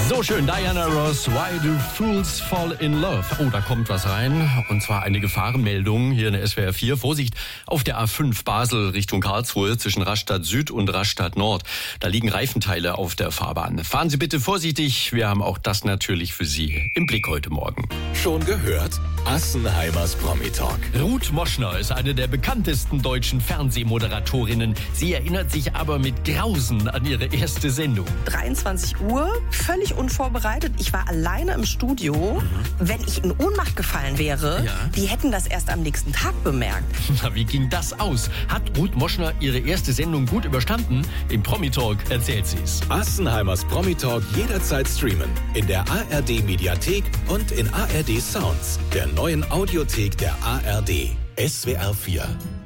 So schön, Diana Ross, Why Do Fools Fall in Love? Oh, da kommt was rein, und zwar eine Gefahrenmeldung hier in der SWR 4. Vorsicht, auf der A5 Basel Richtung Karlsruhe zwischen Rastatt Süd und Rastatt Nord. Da liegen Reifenteile auf der Fahrbahn. Fahren Sie bitte vorsichtig, wir haben auch das natürlich für Sie im Blick heute Morgen. Schon gehört? Assenheimers Promi-Talk. Ruth Moschner ist eine der bekanntesten deutschen Fernsehmoderatorinnen. Sie erinnert sich aber mit Grausen an ihre erste Sendung. 23 Uhr, völlig unvorbereitet. Ich war alleine im Studio. Wenn ich in Ohnmacht gefallen wäre, die hätten das erst am nächsten Tag bemerkt. Na, wie ging das aus? Hat Ruth Moschner ihre erste Sendung gut überstanden? Im Promi-Talk erzählt sie's. Assenheimers Promi-Talk jederzeit streamen. In der ARD-Mediathek und in ARD Sounds, der neuen Audiothek der ARD. SWR 4.